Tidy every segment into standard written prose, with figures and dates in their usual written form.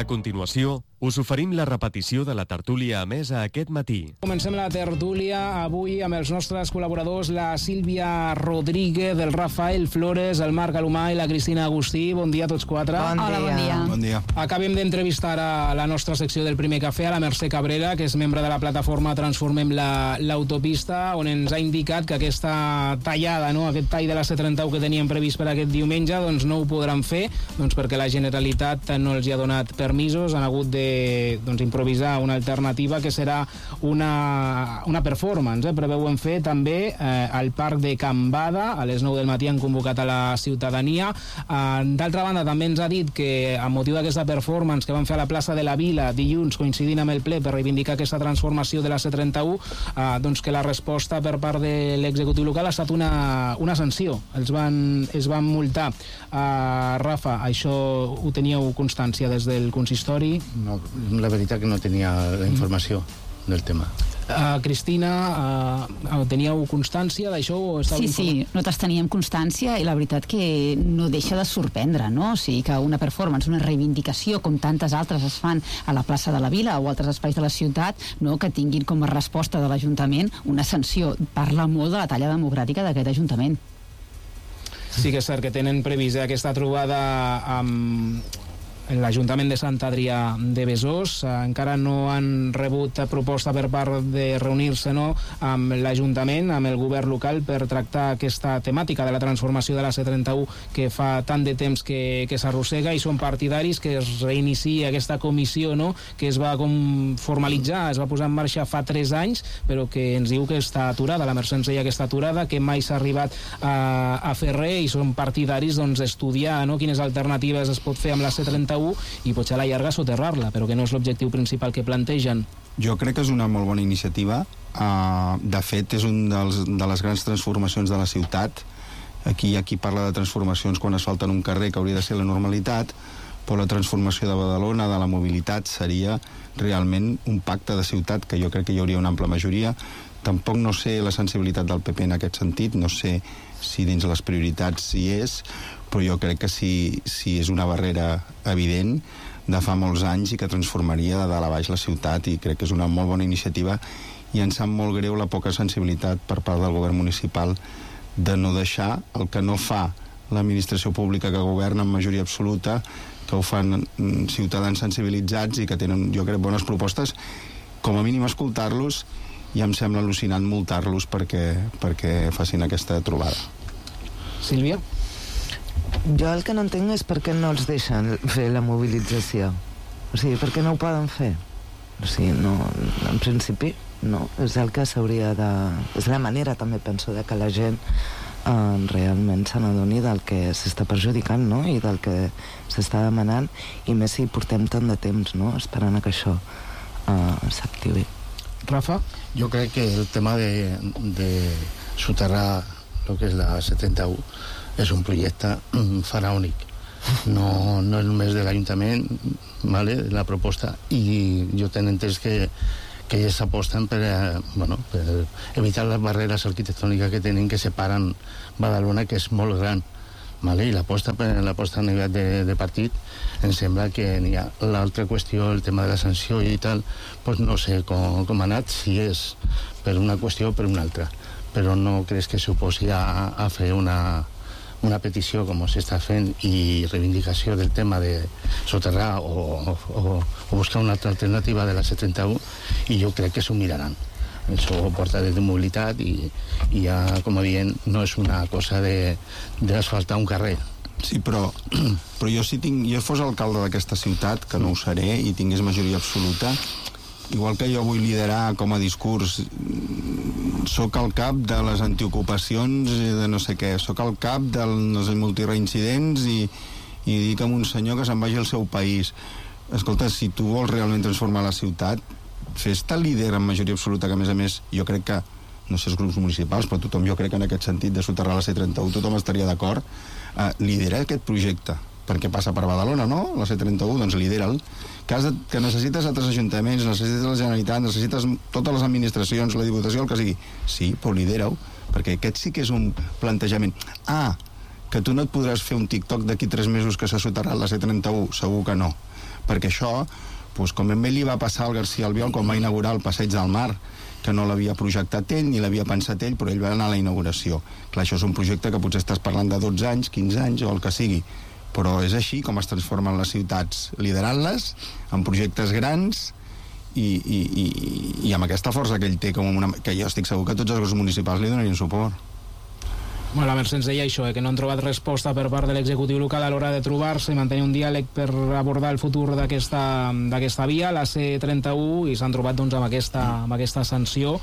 A continuació, us oferim la repetició de la tertúlia emesa aquest matí. Comencem la tertúlia avui amb els nostres col·laboradors, la Sílvia Rodríguez, el Rafael Flores, el Marc Alomà i la Cristina Agustí. Bon dia a tots quatre. Hola, bon dia. Bon dia. Acabem d'entrevistar a la nostra secció del Primer Cafè, a la Mercè Cabrera, que és membre de la plataforma Transformem l'Autopista, on ens ha indicat que aquesta tallada, no, aquest tall de la C31 que teníem previst per aquest diumenge, doncs no ho podran fer, doncs perquè la Generalitat no els hi ha donat permisos, han hagut de improvisar una alternativa que serà una performance. Preveuen fer també al Parc de Can Bada, a les 9 del matí han convocat a la ciutadania. D'altra banda, també ens ha dit que amb motiu d'aquesta performance que van fer a la plaça de la Vila dilluns, coincidint amb el ple per reivindicar aquesta transformació de la C31, doncs que la resposta per part de l'executiu local ha estat una sanció. Es van multar. Rafa, això ho teníeu constància des del consistori? No, la veritat que no tenia la informació del tema. Cristina, teníeu constància d'això? Sí, nosaltres teníem constància i la veritat que no deixa de sorprendre, no? O sigui que una performance, una reivindicació, com tantes altres es fan a la plaça de la Vila o altres espais de la ciutat, no? Que tinguin com a resposta de l'Ajuntament una sanció. Parla molt de la talla democràtica d'aquest Ajuntament. Sí que és cert que tenen previst aquesta trobada amb l'Ajuntament de Sant Adrià de Besòs. Encara no han rebut proposta per part de reunir-se amb l'Ajuntament, amb el govern local, per tractar aquesta temàtica de la transformació de la C31 que fa tant de temps que s'arrossega, i són partidaris que es reinicia aquesta comissió, que es va formalitzar, es va posar en marxa fa 3 anys, però que ens diu que està aturada. La Mercè ens deia que està aturada, que mai s'ha arribat a fer res, i són partidaris d'estudiar quines alternatives es pot fer amb la C31 i potser a la llarga soterrar-la, però que no és l'objectiu principal que plantegen. Jo crec que és una molt bona iniciativa. De fet, és una de les grans transformacions de la ciutat. Aquí hi ha qui parla de transformacions quan asfalten un carrer, que hauria de ser la normalitat, però la transformació de Badalona, de la mobilitat, seria realment un pacte de ciutat, que jo crec que hi hauria una ampla majoria. Tampoc no sé la sensibilitat del PP en aquest sentit, no sé si dins les prioritats hi és, però jo crec que sí és una barrera evident de fa molts anys i que transformaria de dalt a baix la ciutat, i crec que és una molt bona iniciativa, i em sap molt greu la poca sensibilitat per part del govern municipal de no deixar el que no fa l'administració pública que governa en majoria absoluta, que ho fan ciutadans sensibilitzats i que tenen, jo crec, bones propostes. Com a mínim escoltar-los, i em sembla al·lucinant multar-los perquè facin aquesta trobada. Sílvia? Jo el que no entenc és per què no els deixen fer la mobilització. O sigui, per què no ho poden fer? O sigui, no, en principi no, és el que s'hauria de... És la manera, també penso, de que la gent realment se n'adoni del que s'està perjudicant, no? I del que s'està demanant, i més si portem tant de temps, no?, esperant que això s'activi. Rafa? Jo crec que el tema de soterrar el que és la C31 és un projecte faraònic. No és només de l'Ajuntament, vale, la proposta, i jo tenc entès que ells s'aposten per evitar les barreres arquitectòniques que tenen, que separen Badalona, que és molt gran, vale? I l'aposta a nivell de partit, em sembla que n'hi ha. L'altra qüestió, el tema de la sanció i tal, doncs no sé com ha anat, si és per una qüestió o per una altra, però no creus que s'oposi a fer una petició com s'està fent i reivindicació del tema de soterrar o buscar una altra alternativa de la C31, i jo crec que s'ho miraran. Això porta de mobilitat i ja, com a dient, no és una cosa d'asfaltar un carrer. Sí, però jo si fos alcalde d'aquesta ciutat, que no ho seré, i tingués majoria absoluta, igual que jo vull liderar com a discurs, soc al cap de les antiocupacions, de no sé què, soc al cap dels multireincidents i dic a un senyor que se'n vagi al seu país. Escolta, si tu vols realment transformar la ciutat, fes-te líder en majoria absoluta, que a més jo crec que, no sé els grups municipals, però tothom, jo crec que en aquest sentit de soterrar la C31 tothom estaria d'acord, lidera aquest projecte, perquè passa per Badalona, no? La C31, doncs lidera'l. Que necessites altres ajuntaments, necessites la Generalitat, necessites totes les administracions, la Diputació, el que sigui. Sí, però lidera-ho, perquè aquest sí que és un plantejament. Que tu no et podràs fer un TikTok d'aquí 3 mesos que s'ha soterrat la C31, segur que no. perquè això, com ben bé li va passar al García Albiol quan va inaugurar el Passeig del Mar, que no l'havia projectat ell ni l'havia pensat ell, però ell va anar a la inauguració. Clar, això és un projecte que potser estàs parlant de 12 anys, 15 anys o el que sigui, però és així com es transformen les ciutats, liderant-les en projectes grans i amb aquesta força que ell té, que jo estic segur que tots els grups municipals li donarien suport. Bueno, la Mercè ens deia això, que no han trobat resposta per part de l'executiu local a l'hora de trobar-se i mantenir un diàleg per abordar el futur d'aquesta via, la C31, i s'han trobat doncs, amb aquesta sanció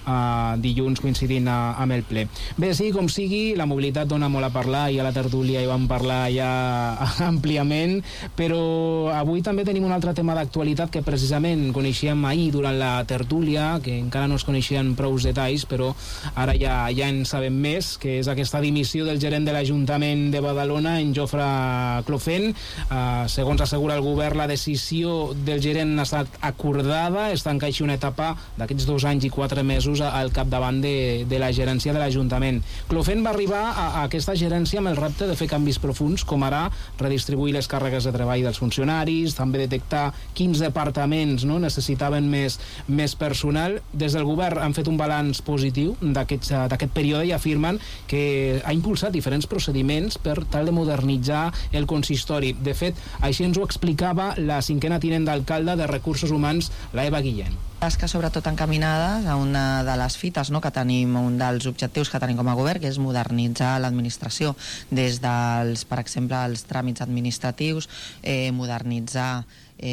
dilluns coincidint amb el ple. Bé, sí, com sigui, la mobilitat dona molt a parlar, i a la tertúlia hi vam parlar ja àmpliament, però avui també tenim un altre tema d'actualitat que precisament coneixíem ahir durant la tertúlia, que encara no es coneixien prou detalls, però ara ja en sabem més, que és aquesta dimissió del gerent de l'Ajuntament de Badalona, en Jofre Clofent. Segons assegura el govern, la decisió del gerent ha estat acordada, es tanca així una etapa d'aquests 2 anys i 4 mesos al capdavant de la gerència de l'Ajuntament. Clofent va arribar a aquesta gerència amb el repte de fer canvis profuns, com ara redistribuir les càrregues de treball dels funcionaris, també detectar quins departaments necessitaven més personal. Des del govern han fet un balanç positiu d'aquest període i afirmen que ha impulsat diferents procediments per tal de modernitzar el consistori. De fet, així ens ho explicava la 5a tinent d'alcalde de Recursos Humans, la Eva Guillén. Tasques sobretot encaminades a una de les fites que tenim, un dels objectius que tenim com a govern, que és modernitzar l'administració des dels, per exemple, els tràmits administratius, modernitzar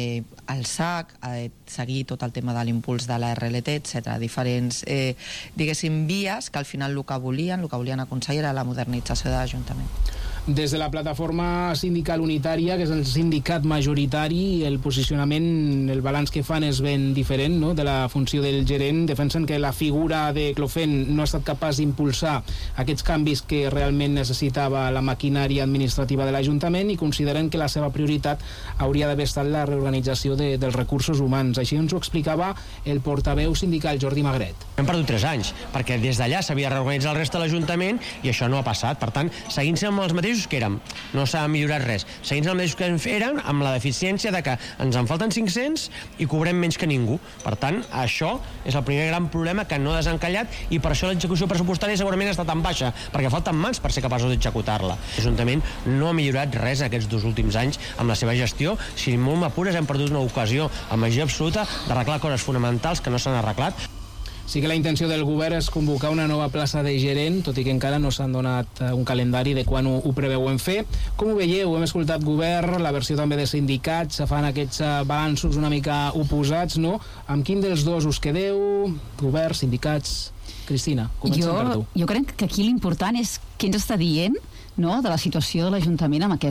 el SAC, seguir tot el tema de l'impuls de la RLT, etc. Diferents, diguéssim, vies que al final el que volien aconseguir era la modernització de l'Ajuntament. Des de la plataforma sindical unitària, que és el sindicat majoritari, el posicionament, el balanç que fan és ben diferent, de la funció del gerent. Defensen que la figura de Clofent no ha estat capaç d'impulsar aquests canvis que realment necessitava la maquinària administrativa de l'Ajuntament i consideren que la seva prioritat hauria d'haver estat la reorganització dels recursos humans. Així ens ho explicava el portaveu sindical Jordi Magret. Hem perdut 3 anys, perquè des d'allà s'havia reorganitzat el reste de l'Ajuntament i això no ha passat. Per tant, seguint-se amb els mateixos que érem, no s'ha millorat res. Seguint-se amb els mateixos que érem, amb la deficiència de que ens en falten 500 i cobrem menys que ningú. Per tant, això és el primer gran problema que no ha desencallat i per això l'execució pressupostària segurament està tan baixa, perquè falten mans per ser capaços d'executar-la. L'Ajuntament no ha millorat res aquests 2 últims anys amb la seva gestió. Si molt m'apures hem perdut una ocasió amb majoria absoluta d'arreglar coses fonamentals que no s'han arreglat. Sí que la intenció del govern és convocar una nova plaça de gerent, tot i que encara no s'han donat un calendari de quan ho preveuen fer. Com ho veieu? Hem escoltat govern, la versió també de sindicats, se fan aquests balanços una mica oposats, no? Amb quin dels dos us quedeu? Govern, sindicats? Cristina, comencem per tu. Jo crec que aquí l'important és què ens està dient de la situació de l'Ajuntament amb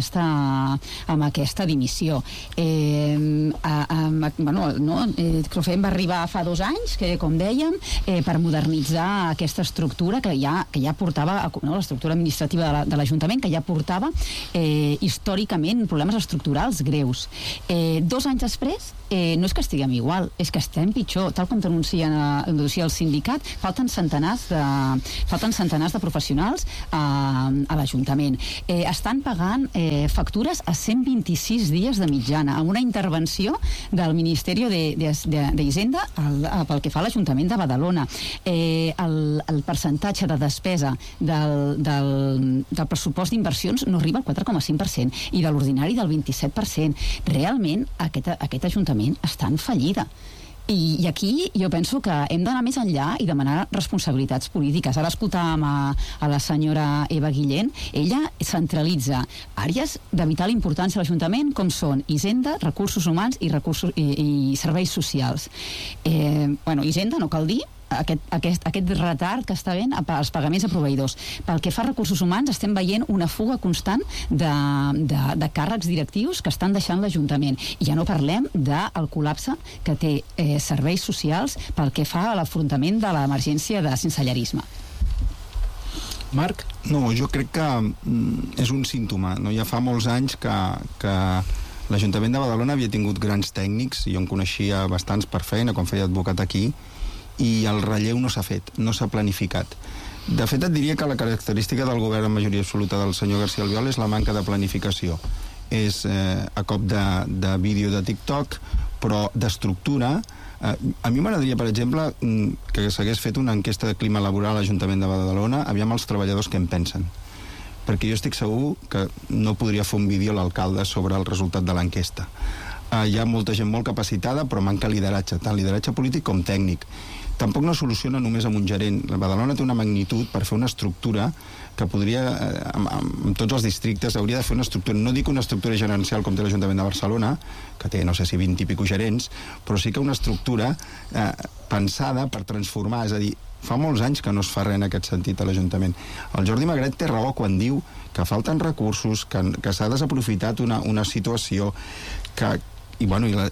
aquesta dimissió. Clofent va arribar fa 2 anys, que com dèiem, per modernitzar aquesta estructura que ja portava, l'estructura administrativa de l'Ajuntament, que ja portava històricament problemes estructurals greus. 2 anys després, no és que estiguem igual, és que estem pitjor. Tal com denuncia el sindicat, falten centenars de professionals a l'Ajuntament. Estan pagant factures a 126 dies de mitjana, amb una intervenció del Ministeri d'Hisenda pel que fa a l'Ajuntament de Badalona. El percentatge de despesa del pressupost d'inversions no arriba al 4,5% i de l'ordinari del 27%. Realment, aquest Ajuntament està en fallida. I aquí jo penso que hem d'anar més enllà i demanar responsabilitats polítiques. Ara escoltàvem a la senyora Eva Guillén. Ella centralitza àrees de vital importància a l'Ajuntament, com són Hisenda, Recursos Humans i Serveis Socials. Hisenda, no cal dir, aquest retard que està havent als pagaments a proveïdors. Pel que fa a recursos humans, estem veient una fuga constant de càrrecs directius que estan deixant l'Ajuntament. I ja no parlem del col·lapse que té serveis socials pel que fa a l'afrontament de l'emergència de sensellarisme. Marc? No, jo crec que és un símptoma. Ja fa molts anys que l'Ajuntament de Badalona havia tingut grans tècnics, jo en coneixia bastants per feina, quan feia advocat aquí, i el relleu no s'ha fet, no s'ha planificat. De fet, et diria que la característica del govern en majoria absoluta del senyor García Albiol és la manca de planificació. és a cop de vídeo de TikTok, però d'estructura. A mi m'agradaria, per exemple, que s'hagués fet una enquesta de clima laboral a l'Ajuntament de Badalona, aviam els treballadors què en pensen. Perquè jo estic segur que no podria fer un vídeo l'alcalde sobre el resultat de l'enquesta. Hi ha molta gent molt capacitada, però manca lideratge, tant lideratge polític com tècnic. Tampoc no soluciona només amb un gerent. La Badalona té una magnitud per fer una estructura que podria, amb tots els districtes, hauria de fer una estructura, no dic una estructura gerencial com té l'Ajuntament de Barcelona, que té, no sé si 20 i pico gerents, però sí que una estructura pensada per transformar, és a dir, fa molts anys que no es fa res en aquest sentit a l'Ajuntament. El Jordi Magret té raó quan diu que falten recursos, que s'ha desaprofitat una situació i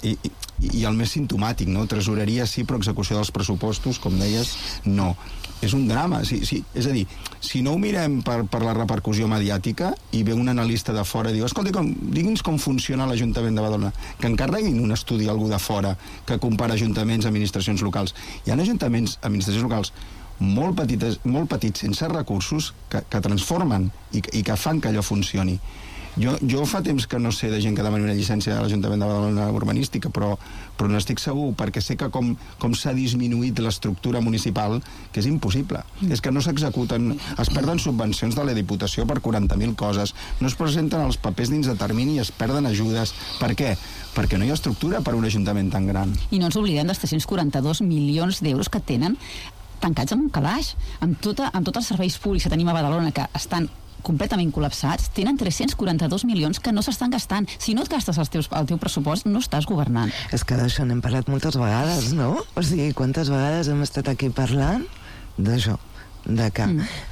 el més simptomàtic, no? Tresoreria sí, però execució dels pressupostos, com deies, no. És un drama. És a dir, si no ho mirem per la repercussió mediàtica i ve un analista de fora i diu, escolta, digui'ns com funciona l'Ajuntament de Badalona, que encarreguin un estudi a algú de fora que compara ajuntaments, administracions locals. Hi ha ajuntaments, administracions locals molt petits, sense recursos, que transformen i que fan que allò funcioni. Jo fa temps que no sé de gent que demani una llicència a l'Ajuntament de Badalona urbanística, però n'estic segur, perquè sé que com s'ha disminuït l'estructura municipal, que és impossible. És que no s'executen, es perden subvencions de la Diputació per 40.000 coses, no es presenten els papers dins de termini i es perden ajudes. Per què? Perquè no hi ha estructura per a un ajuntament tan gran. I no ens oblidem dels 342 milions d'euros que tenen tancats en un calaix, amb tots els serveis públics que tenim a Badalona, que estan completament col·lapsats, tenen 342 milions que no s'estan gastant. Si no et gastes el teu pressupost, no estàs governant. És que d'això n'hem parlat moltes vegades, no? O sigui, quantes vegades hem estat aquí parlant d'això, de que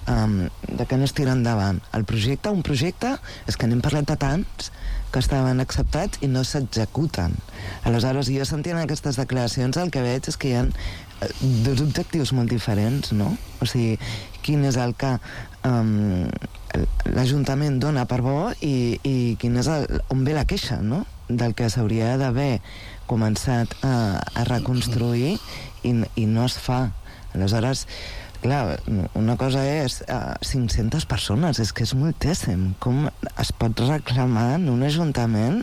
no es tira endavant un projecte, és que n'hem parlat de tants que estaven acceptats i no s'executen. Aleshores, jo sentint aquestes declaracions, el que veig és que hi ha dos objectius molt diferents, no? O sigui, quin és el que l'Ajuntament dona per bo i quin és on ve la queixa, no? Del que s'hauria d'haver començat a reconstruir i no es fa. Aleshores, clar, una cosa és 500 persones, és que és moltíssim. Com es pot reclamar en un ajuntament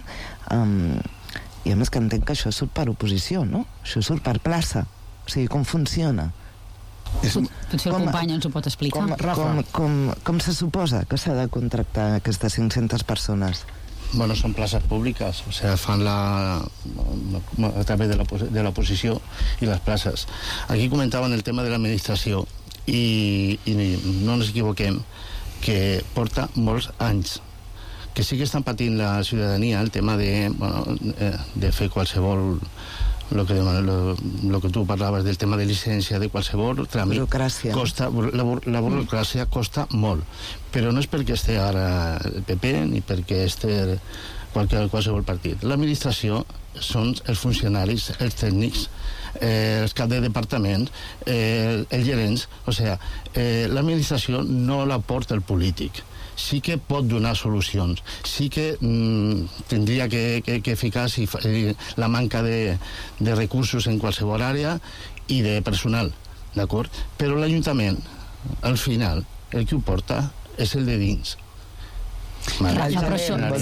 i a més que entenc que això surt per oposició, no? Això surt per plaça. O sigui, com funciona? Potser el company ens ho pot explicar. Com se suposa que s'ha de contractar aquestes 500 persones? Bueno, son plazas públicas, o sea, fan a través de la oposició i les places. Aquí comentaven el tema de l'administració i no ens equivoquem que porta molts anys que sí que estan patint la ciutadania el tema de fer qualsevol lo que tu parlaves del tema de llicència de qualsevol tràmit costa, la burocràcia costa molt, però no és perquè esté ara el PP ni perquè esté qualsevol partit. L'administració són els funcionaris, els tècnics, els caps de departament, els gerents, o sigui, l'administració no la porta el polític. Sí que pot donar solucions, sí que tindria que ficar la manca de recursos en qualsevol àrea i de personal, d'acord? Però l'Ajuntament, al final, el que ho porta és el de dins. Però això,